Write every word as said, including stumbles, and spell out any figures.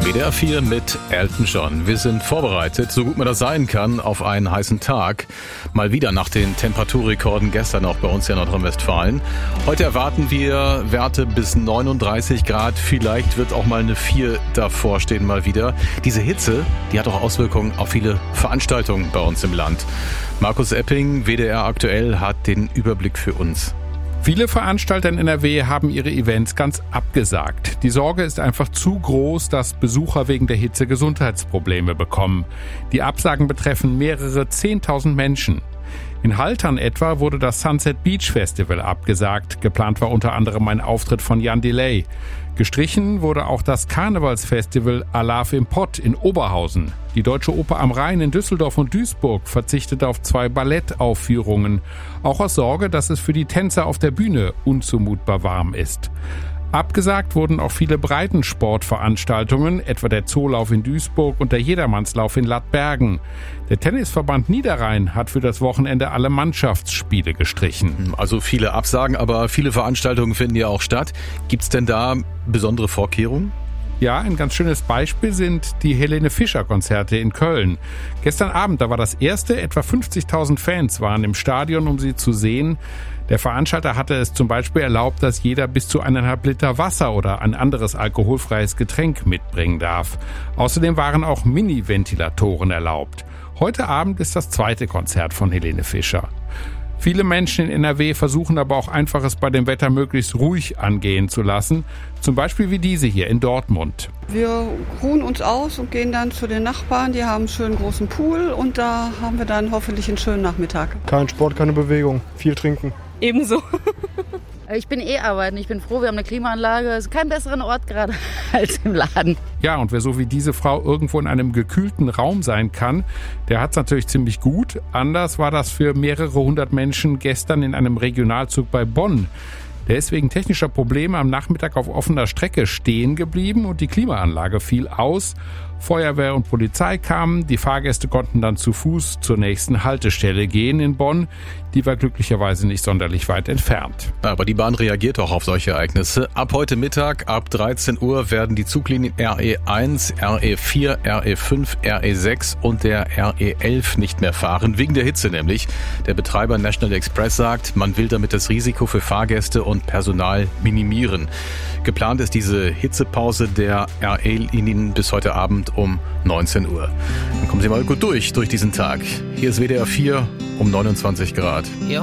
W D R vier mit Elton John. Wir sind vorbereitet, so gut man das sein kann, auf einen heißen Tag. Mal wieder nach den Temperaturrekorden gestern auch bei uns in Nordrhein-Westfalen. Heute erwarten wir Werte bis neununddreißig Grad. Vielleicht wird auch mal eine vier davor stehen mal wieder. Diese Hitze, die hat auch Auswirkungen auf viele Veranstaltungen bei uns im Land. Markus Epping, W D R aktuell, hat den Überblick für uns. Viele Veranstalter in N R W haben ihre Events ganz abgesagt. Die Sorge ist einfach zu groß, dass Besucher wegen der Hitze Gesundheitsprobleme bekommen. Die Absagen betreffen mehrere zehntausend Menschen. In Haltern etwa wurde das Sunset Beach Festival abgesagt. Geplant war unter anderem ein Auftritt von Jan Delay. Gestrichen wurde auch das Karnevalsfestival Alarv im Pott in Oberhausen. Die Deutsche Oper am Rhein in Düsseldorf und Duisburg verzichtete auf zwei Ballettaufführungen. Auch aus Sorge, dass es für die Tänzer auf der Bühne unzumutbar warm ist. Abgesagt wurden auch viele Breitensportveranstaltungen, etwa der Zoolauf in Duisburg und der Jedermannslauf in Lattbergen. Der Tennisverband Niederrhein hat für das Wochenende alle Mannschaftsspiele gestrichen. Also viele Absagen, aber viele Veranstaltungen finden ja auch statt. Gibt's denn da besondere Vorkehrungen? Ja, ein ganz schönes Beispiel sind die Helene Fischer Konzerte in Köln. Gestern Abend, da war das erste, etwa fünfzigtausend Fans waren im Stadion, um sie zu sehen. Der Veranstalter hatte es zum Beispiel erlaubt, dass jeder bis zu eineinhalb Liter Wasser oder ein anderes alkoholfreies Getränk mitbringen darf. Außerdem waren auch Mini-Ventilatoren erlaubt. Heute Abend ist das zweite Konzert von Helene Fischer. Viele Menschen in N R W versuchen aber auch einfach, es bei dem Wetter möglichst ruhig angehen zu lassen. Zum Beispiel wie diese hier in Dortmund. Wir ruhen uns aus und gehen dann zu den Nachbarn. Die haben einen schönen großen Pool und da haben wir dann hoffentlich einen schönen Nachmittag. Kein Sport, keine Bewegung, viel trinken. Ebenso. Ich bin eh arbeiten. Ich bin froh, wir haben eine Klimaanlage. Es ist kein besseren Ort gerade als im Laden. Ja, und wer so wie diese Frau irgendwo in einem gekühlten Raum sein kann, der hat es natürlich ziemlich gut. Anders war das für mehrere hundert Menschen gestern in einem Regionalzug bei Bonn. Der ist wegen technischer Probleme am Nachmittag auf offener Strecke stehen geblieben und die Klimaanlage fiel aus. Feuerwehr und Polizei kamen, die Fahrgäste konnten dann zu Fuß zur nächsten Haltestelle gehen in Bonn. Die war glücklicherweise nicht sonderlich weit entfernt. Aber die Bahn reagiert auch auf solche Ereignisse. Ab heute Mittag, ab dreizehn Uhr, werden die Zuglinien R E eins, R E vier, R E fünf, R E sechs und der R E elf nicht mehr fahren, wegen der Hitze nämlich. Der Betreiber National Express sagt, man will damit das Risiko für Fahrgäste und Personal minimieren. Geplant ist diese Hitzepause der R E-Linien bis heute Abend um neunzehn Uhr. Dann kommen Sie mal gut durch, durch diesen Tag. Hier ist W D R vier um neunundzwanzig Grad. Your